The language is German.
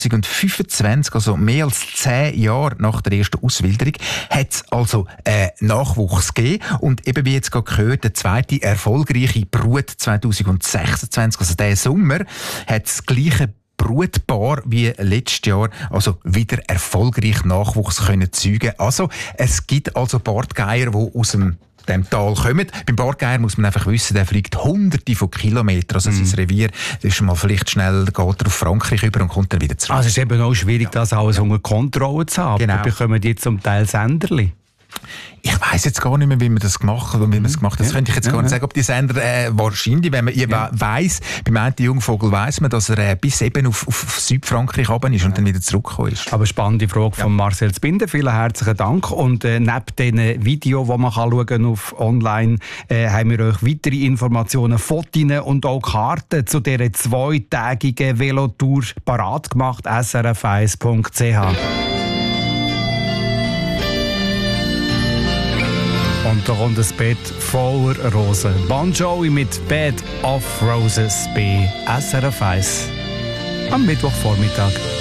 2025, also mehr als 10 Jahre nach der ersten Auswilderung, hat es also Nachwuchs gegeben. Und eben wie jetzt gerade gehört, der zweite erfolgreiche Brut 2026, also diesen Sommer, hat das gleiche Brutpaar wie letztes Jahr, also wieder erfolgreich Nachwuchs können zeugen. Also es gibt also Bartgeier, die aus dem Tal kommen. Beim Bartgeier muss man einfach wissen, der fliegt hunderte von Kilometern, also sein Revier, das ist mal vielleicht schnell, geht er auf Frankreich über und kommt dann wieder zurück. Also es ist eben auch schwierig, das alles unter Kontrolle zu haben. Genau. Wir bekommen die zum Teil Senderli. Ich weiss jetzt gar nicht mehr, wie man das gemacht hat. Das könnte ich jetzt gar nicht sagen, ob die Sender wahrscheinlich, wenn man weiss, beim einen Jungvogel weiss man, dass er bis eben auf Südfrankreich runter ist und dann wieder zurückgekommen ist. Aber spannende Frage von Marcel Zbinden. Vielen herzlichen Dank. Und neben diesen Videos, die man schauen auf online, haben wir euch weitere Informationen, Fotos und auch Karten zu dieser 2-tägigen Velotour parat gemacht. srf1.ch. Und da kommt ein Bett voller Rosen. Bon Jovi mit Bed of Roses bei SRF 1 am Mittwochvormittag.